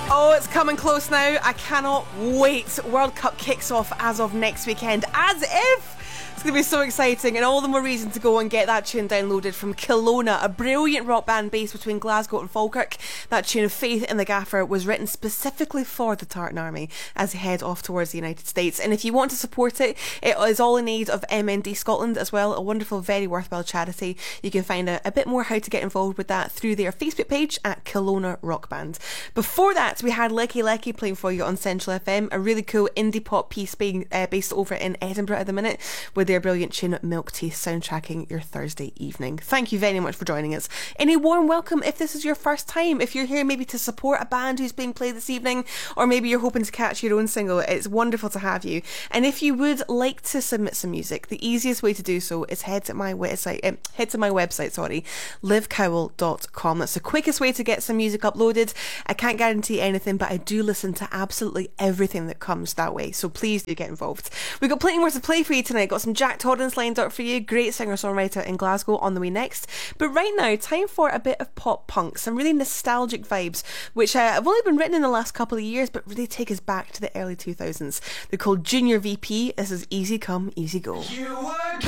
Oh, it's coming close now. I cannot wait. World Cup kicks off as of next weekend. As if! It's going to be so exciting, and all the more reason to go and get that tune downloaded from Kelowna, a brilliant rock band based between Glasgow and Falkirk. That tune, Faith in the Gaffer, was written specifically for the Tartan Army as they head off towards the United States. And if you want to support it, it is all in aid of MND Scotland as well, a wonderful, very worthwhile charity. You can find out a bit more how to get involved with that through their Facebook page at Kelowna Rock Band. Before that, we had Lecky Lecky playing for you on Central FM, a really cool indie pop piece being based over in Edinburgh at the minute, with their brilliant tune Milk Teeth soundtracking your Thursday evening. Thank you very much for joining us. And a warm welcome if this is your first time. If you're here maybe to support a band who's being played this evening, or maybe you're hoping to catch your own single, it's wonderful to have you. And if you would like to submit some music, the easiest way to do so is head to my website, livecowell.com. That's the quickest way to get some music uploaded. I can't guarantee anything, but I do listen to absolutely everything that comes that way, so please do get involved. We've got plenty more to play for you tonight. Got some Jack Torrance lined up for you, great singer-songwriter in Glasgow, on the way next. But right now, time for a bit of pop punk, some really nostalgic vibes, which have only been written in the last couple of years, but really take us back to the early 2000s. They're called Junior VP. This is Easy Come, Easy Go. You were